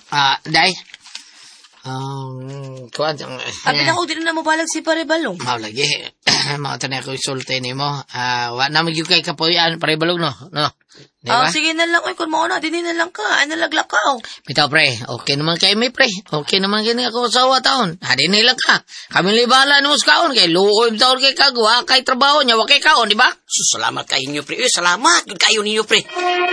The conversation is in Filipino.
Day. Kuwan. Abi na ko din na mabalag si pare balong. Lagi. Mga tanay ko isulti ni mo. Wa na magyug kay kapuyan, pare balog, no? No? Diba? Sige na lang, kung mo na, din na lang ka. Ay, nalagla ka, Bitaw, pre. Okay naman kayo may pre. Okay naman kini ako sa taon. Din na lang ka. Kami libala ni Muskaon. Kay luoy taon kay kagwa. Kay trabaho niya, wakay kaon, di ba? Salamat kayo ninyo, pre. Salamat. Good kayo ninyo, pre.